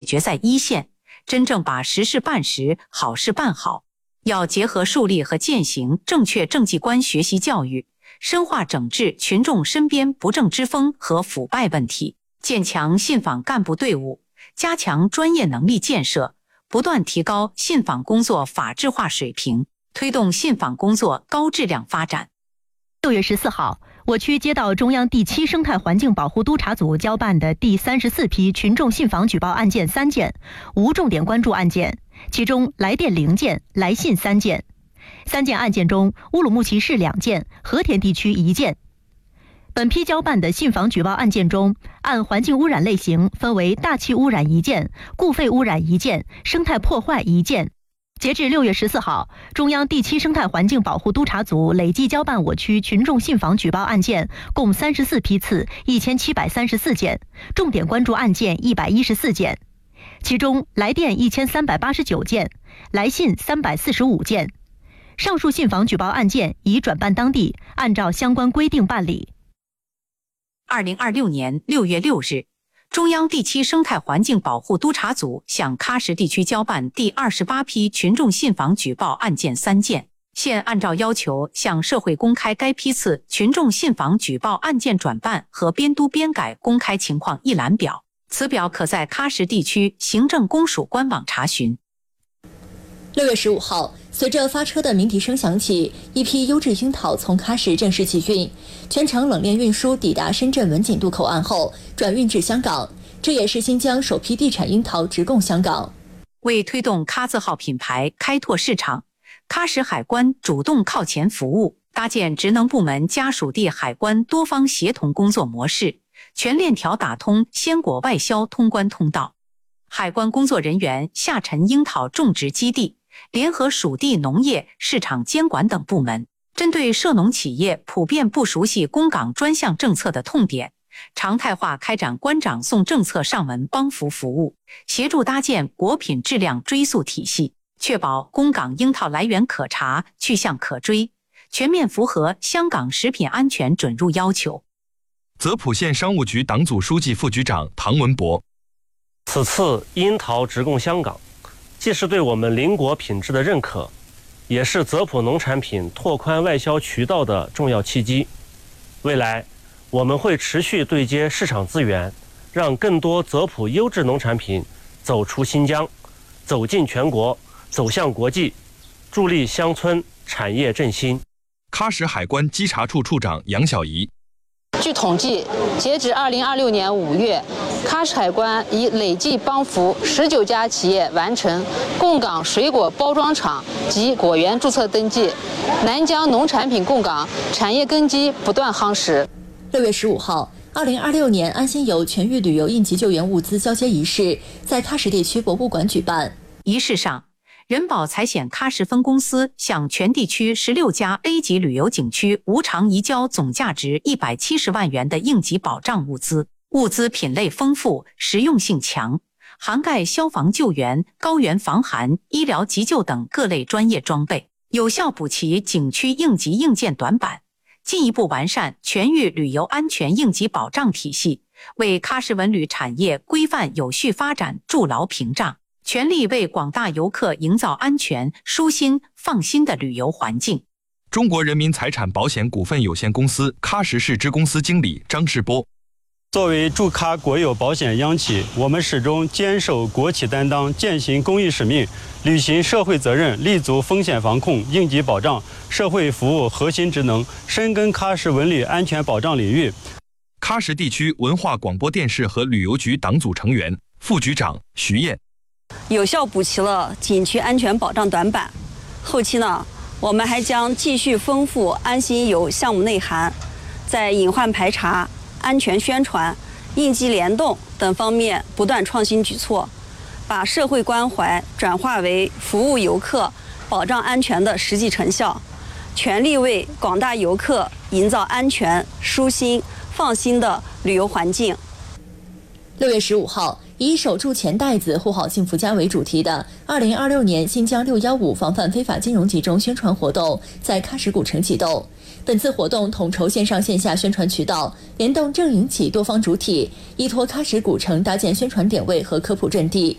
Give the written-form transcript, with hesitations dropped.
决在一线，真正把实事办实，好事办好。要结合树立和践行正确政绩观学习教育，深化整治群众身边不正之风和腐败问题，建强信访干部队伍，加强专业能力建设，不断提高信访工作法治化水平，推动信访工作高质量发展。 6月14号，我区接到中央第7生态环境保护督察组交办的第34批群众信访举报案件3件，无重点关注案件，其中来电0件，来信3件。3件案件中，乌鲁木齐市2件，和田地区1件。本批交办的信访举报案件中，按环境污染类型分为大气污染1件，固废污染1件，生态破坏1件。截至6月14号，中央第7生态环境保护督察组累计交办我区群众信访举报案件共34批次，1734件，重点关注案件114件，其中来电1389件，来信345件。上述信访举报案件已转办当地，按照相关规定办理。 2026年6月6日，中央第7生态环境保护督察组向喀什地区交办第28批群众信访举报案件3件，现按照要求向社会公开该批次群众信访举报案件转办和编督编改公开情况一览表，此表可在喀什地区行政公署官网查询。 6月15号，随着发车的鸣笛声响起，一批优质樱桃从喀什正式起运，全程冷链运输抵达深圳文锦渡口岸后，转运至香港。这也是新疆首批地产樱桃直供香港。 为推动喀字号品牌开拓市场，喀什海关主动靠前服务，搭建职能部门家属地海关多方协同工作模式，全链条打通鲜果外销通关通道。海关工作人员下沉樱桃种植基地，联合属地农业、市场监管等部门，针对涉农企业普遍不熟悉供港专项政策的痛点，常态化开展关长送政策上门帮扶服务，协助搭建果品质量追溯体系，确保供港樱桃来源可查、去向可追，全面符合香港食品安全准入要求。 泽普县商务局党组书记、副局长唐文博： 此次樱桃直供香港，既是对我们邻国品质的认可，也是泽普农产品拓宽外销渠道的重要契机。未来，我们会持续对接市场资源，让更多泽普优质农产品走出新疆，走进全国，走向国际，助力乡村产业振兴。 喀什海关稽查处处长杨小怡： 据统计，截至2026年5月，喀什海关已累计帮扶19家企业完成供港水果包装厂及果园注册登记，南疆农产品供港产业根基不断夯实。 6月15号，2026年安心游全域旅游应急救援物资交接仪式在喀什地区博物馆举办。 仪式上，人保财险喀什分公司向全地区16家 A 级旅游景区无偿移交总价值170万元的应急保障物资，物资品类丰富，实用性强，涵盖消防救援、高原防寒、医疗急救等各类专业装备，有效补齐景区应急硬件短板，进一步完善全域旅游安全应急保障体系，为喀什文旅产业规范有序发展筑牢屏障，全力为广大游客营造安全、舒心、放心的旅游环境。 中国人民财产保险股份有限公司喀什市支公司经理张世波： 作为驻喀国有保险央企，我们始终坚守国企担当，践行公益使命，履行社会责任，立足风险防控、应急保障、社会服务核心职能，深耕喀什文旅安全保障领域。 喀什地区文化广播电视和旅游局党组成员、副局长徐燕： 有效补齐了景区安全保障短板。后期呢，我们还将继续丰富安心游项目内涵，在隐患排查、安全宣传、应急联动等方面不断创新举措，把社会关怀转化为服务游客、保障安全的实际成效，全力为广大游客营造安全、舒心、放心的旅游环境。 6月15号，以守住钱袋子、护好幸福家为主题的2026年新疆615防范非法金融集中宣传活动在喀什古城启动。本次活动统筹线上线下宣传渠道，联动政营企多方主体，依托喀什古城搭建宣传点位和科普阵地。